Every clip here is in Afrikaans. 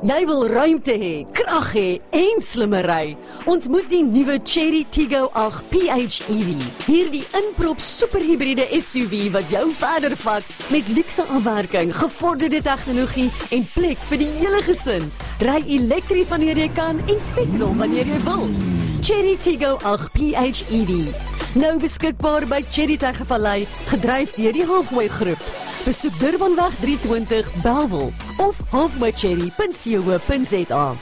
Jy wil ruimte hê, krag hê en slimmer ry. Ontmoet die nuwe Chery Tiggo 8 PHEV. Hierdie inprop superhybride SUV wat jou verder vat met luukse afwerking, gevorderde tegnologie en plek vir die hele gesin. Ry elektries wanneer jy kan en petrol wanneer jy wil. Chery Tiggo 8 PHEV. Nou beskikbaar by Chery Tegevallei, gedryf deur die Halfway Groep. Besoek Durbanweg 320 Bellville of halfwaycherry.co.za.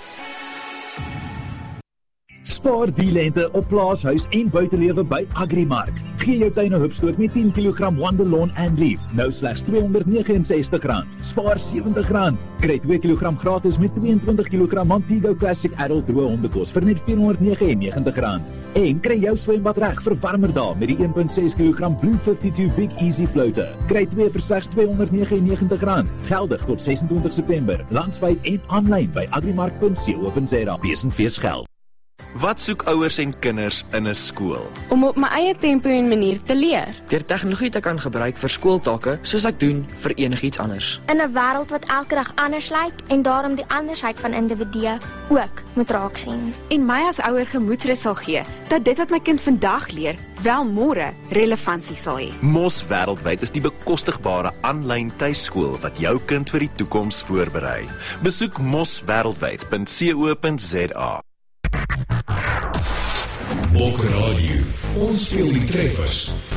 Spaar die lente op plaashuis en buitelewe by Agrimark. Gee jou tuin 'n hupstoot met 10 kg Wonder Lawn and Leaf. Nou slegs R269. Spaar R70. Kry 2 kg gratis met 22 kg Montego Classic Adult droë hondekos vir net R499. En kry jou swembad reg vir warmer dae met die 1.6 kg Blue 52 Big Easy Floater. Kry 2 vir slegs R299. Geldig tot 26 September. Landwyd en aanlyn by agrimark.co.za. Besenfees geld. Wat soek ouers en kinders in 'n skool? Om op my eie tempo en manier te leer. Deur tegnologie te kan gebruik vir skooltake, soos ek doen vir enigiets anders. In 'n wêreld wat elke dag anders lyk en daarom die andersheid van individue ook moet raak sien. En my as ouer gemoedsrus sal gee dat dit wat my kind vandag leer, wel môre relevantie sal hê. Mos Wêreldwyd is die bekostigbare aanlyn tuiskool wat jou kind vir die toekoms voorberei. Besoek moswêreldwyd.co.za. Bok Radio, ons speel die treffers.